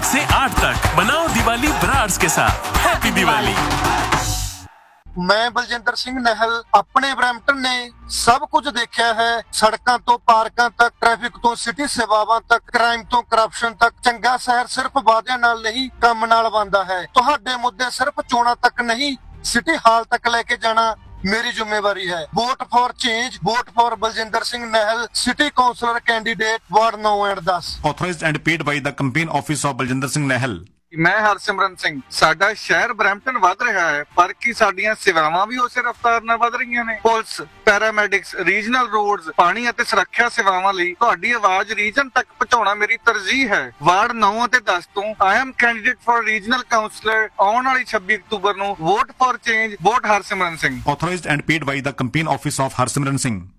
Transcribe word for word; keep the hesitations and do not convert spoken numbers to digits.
से आठ तक मनाओ दिवाली ब्रार्स के साथ। हैप्पी दिवाली। ਮੈਂ ਬਲਜਿੰਦਰ ਸਿੰਘ ਨਹਿਲ ਆਪਣੇ ਬਰੈਂਪਟਨ ਨੇ ਸਭ ਕੁਝ ਦੇਖਿਆ ਹੈ। ਸੜਕਾਂ ਤੋਂ ਪਾਰਕਾਂ ਤੱਕ, ਟ੍ਰੈਫਿਕ ਤੋਂ ਸਿਟੀ ਸੇਵਾਵਾਂ ਤੱਕ, ਕ੍ਰਾਈਮ ਤੋਂ ਕਰਪਸ਼ਨ ਤੱਕ। ਚੰਗਾ ਸ਼ਹਿਰ ਸਿਰਫ ਵਾਅਦਿਆਂ ਨਾਲ ਨਹੀਂ, ਕੰਮ ਨਾਲ ਬਣਦਾ ਹੈ। ਤੁਹਾਡੇ ਮੁੱਦੇ ਸਿਰਫ ਚੋਣਾਂ ਤੱਕ ਨਹੀਂ, ਸਿਟੀ ਹਾਲ ਤੱਕ ਲੈ ਕੇ ਜਾਣਾ ਮੇਰੀ ਜ਼ਿੰਮੇਵਾਰੀ ਹੈ। Vote for change, vote for Baljinder Singh ਨਹਿਲ, city councillor candidate ward ਨੌ ਐਂਡ ਦਸ। Authorized and paid by the campaign office of Baljinder Singh ਨਹਿਲ। ਮੈਂ ਹਰਸਿਮਰਨ ਸਿੰਘ। ਸਾਡਾ ਸ਼ਹਿਰ ਬਰੈਂਪਟਨ ਵੱਧ ਰਿਹਾ ਹੈ, ਪਰ ਕੀ ਸਾਡੀਆਂ ਸੇਵਾਵਾਂ ਵੀ ਉਸੇ ਰਫ਼ਤਾਰ ਨਾਲ ਵੱਧ ਰਹੀਆਂ ਨੇ? ਪੁਲਿਸ, ਪੈਰਾਮੈਡਿਕਸ, ਰੀਜਨਲ ਰੋਡਸ, ਪਾਣੀ ਅਤੇ ਸੁਰੱਖਿਆ ਸੇਵਾਵਾਂ ਲਈ ਤੁਹਾਡੀ ਆਵਾਜ਼ ਰੀਜਨ ਤੱਕ ਪਹੁੰਚਾਉਣਾ ਮੇਰੀ ਤਰਜੀਹ ਹੈ। ਵਾਰਡ ਨੌ ਅਤੇ ਦਸ ਤੋਂ I am candidate for regional councillor. ਆਉਣ ਵਾਲੀ ਛੱਬੀ ਅਕਤੂਬਰ ਨੂੰ vote for change, vote Harsimran Singh. Authorized and paid by the campaign office of Harsimran Singh.